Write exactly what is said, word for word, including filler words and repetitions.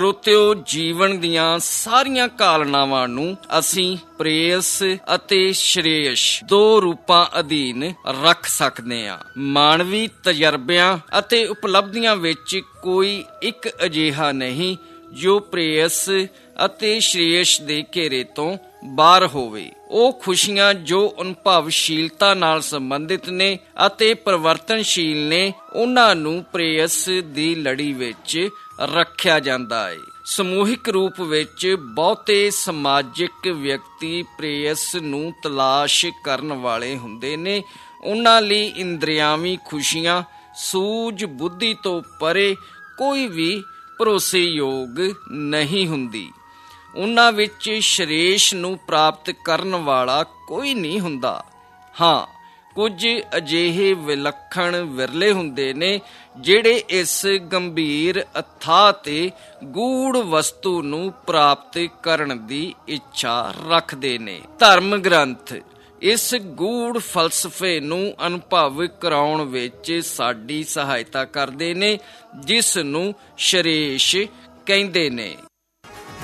ਸਰੋਤਿਓ, ਜੀਵਨ ਦੀਆਂ ਸਾਰੀਆਂ ਕਾਲਨਾਵਾਂ ਨੂੰ ਅਸੀਂ ਪ੍ਰੇਯਸ ਅਤੇ ਸ਼੍ਰੇਯਸ ਦੋ ਰੂਪਾਂ ਅਧੀਨ ਰੱਖ ਸਕਦੇ ਹਾਂ। ਮਾਨਵੀ ਤਜਰਬਿਆਂ ਅਤੇ ਉਪਲਬਧੀਆਂ ਵਿੱਚ ਕੋਈ ਇੱਕ ਅਜਿਹਾ ਨਹੀਂ ਜੋ ਪ੍ਰੇਯਸ ਅਤੇ ਸ਼੍ਰੇਯਸ ਦੇ ਘੇਰੇ ਤੋਂ ਬਾਹਰ ਹੋਵੇ। ਉਹ ਖੁਸ਼ੀਆਂ ਜੋ ਅਨੁਭਵਸ਼ੀਲਤਾ ਨਾਲ ਸੰਬੰਧਿਤ ਨੇ ਅਤੇ ਪਰਿਵਰਤਨਸ਼ੀਲ ਨੇ, ਉਹਨਾਂ ਨੂੰ ਪ੍ਰੇਯਸ ਦੀ ਲੜੀ ਵਿੱਚ ਰੱਖਿਆ ਜਾਂਦਾ ਹੈ। ਸਮੂਹਿਕ ਰੂਪ ਵਿੱਚ ਬਹੁਤੇ ਸਮਾਜਿਕ ਵਿਅਕਤੀ ਪ੍ਰੇਯਸ ਨੂੰ ਤਲਾਸ਼ ਕਰਨ ਵਾਲੇ ਹੁੰਦੇ ਨੇ। ਉਹਨਾਂ ਲਈ ਇੰਦਰਿਆਵੀ ਖੁਸ਼ੀਆਂ ਸੂਝ ਬੁੱਧੀ ਤੋਂ ਪਰੇ ਕੋਈ ਵੀ ਭਰੋਸੇਯੋਗ ਨਹੀਂ ਹੁੰਦੀ। ਉਹਨਾਂ ਵਿੱਚ ਸ਼੍ਰੇਯਸ ਨੂੰ ਪ੍ਰਾਪਤ ਕਰਨ ਵਾਲਾ ਕੋਈ ਨਹੀਂ ਹੁੰਦਾ। ਹਾਂ, ਕੁਝ ਅਜਿਹੇ ਵਿਲੱਖਣ ਵਿਰਲੇ ਹੁੰਦੇ ਨੇ ਜਿਹੜੇ ਇਸ ਗੰਭੀਰ ਅਥਾਹ ਤੇ ਗੂੜ ਵਸਤੂ ਨੂੰ ਪ੍ਰਾਪਤ ਕਰਨ ਦੀ ਇੱਛਾ ਰੱਖਦੇ ਨੇ। ਧਰਮ ਗ੍ਰੰਥ ਇਸ ਗੂੜ ਫਲਸਫੇ ਨੂੰ ਅਨੁਭਵ ਕਰਾਉਣ ਵਿੱਚ ਸਾਡੀ ਸਹਾਇਤਾ ਕਰਦੇ ਨੇ, ਜਿਸ ਨੂੰ ਸ਼੍ਰੇਯਸ ਕਹਿੰਦੇ ਨੇ।